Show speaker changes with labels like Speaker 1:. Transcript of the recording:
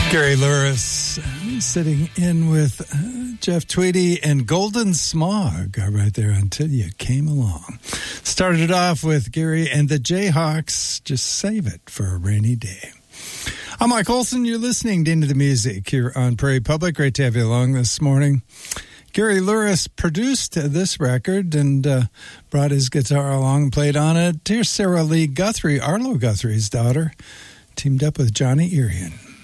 Speaker 1: Gary Louris sitting in with Jeff Tweedy and Golden Smog right there until you came along. Started off with Gary and the Jayhawks, Just Save It for a Rainy Day. I'm Mike Olson. You're listening to Into the Music here on Prairie Public. Great to have you along this morning. Gary Louris produced this record and brought his guitar along and played on it. Here's Sarah Lee Guthrie, Arlo Guthrie's daughter, teamed up with Johnny Irian.